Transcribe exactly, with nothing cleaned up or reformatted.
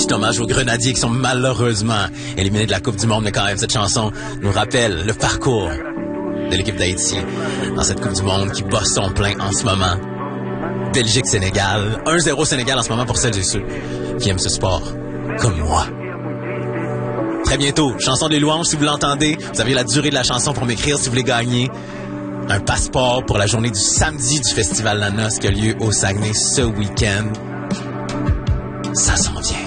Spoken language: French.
petit hommage aux Grenadiers qui sont malheureusement éliminés de la Coupe du Monde, mais quand même, cette chanson nous rappelle le parcours de l'équipe d'Haïti dans cette Coupe du Monde qui bat son plein en ce moment. Belgique-Sénégal. un zéro Sénégal en ce moment pour celles et ceux qui aiment ce sport, comme moi. Très bientôt, chanson des louanges, si vous l'entendez. Vous avez la durée de la chanson pour m'écrire si vous voulez gagner un passeport pour la journée du samedi du Festival La Noce qui a lieu au Saguenay ce week-end. Ça s'en vient.